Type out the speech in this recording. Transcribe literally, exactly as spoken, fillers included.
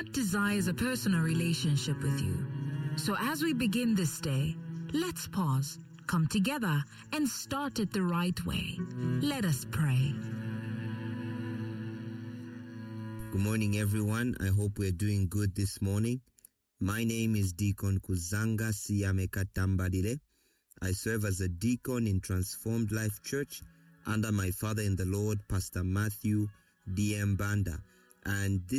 God desires a personal relationship with you. So as we begin this day, let's pause, come together, and start it the right way. Let us pray. Good morning, everyone. I hope we're doing good this morning. My name is Deacon Kuzanga Siyameka Tambadile. I serve as a deacon in Transformed Life Church under my father in the Lord, Pastor Matthew D M Banda. And this